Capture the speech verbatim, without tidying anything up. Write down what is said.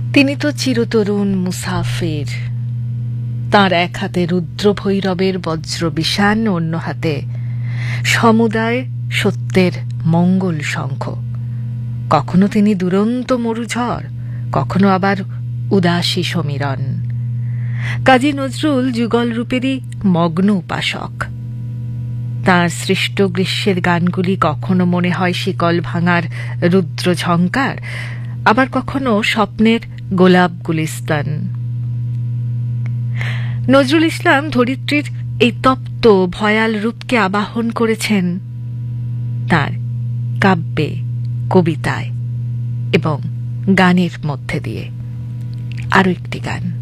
তিনি তো চিরতরুণ মুসাফির। তাঁর এক হাতে রুদ্র ভৈরবের বজ্র বিষাণ, অন্য হাতে সমুদায় সত্যের মঙ্গল শঙ্খ। কখনো তিনি দুরন্ত মরুঝড়, কখনো আবার উদাসী সমীরণ। কাজী নজরুল যুগল রূপেরই মগ্ন উপাসক। তাঁর সৃষ্ট গ্রীষ্মের গানগুলি কখনো মনে হয় শিকল ভাঙার রুদ্র ঝঙ্কার, আবার কখনো স্বপ্নের গোলাপ গুলিস্তান। নজরুল ইসলাম ধরিত্রীর এই তপ্ত ভয়াল রূপকে আবাহন করেছেন তাঁর কাব্যে, কবিতায় এবং গানের মধ্যে দিয়ে। আরো একটি গান।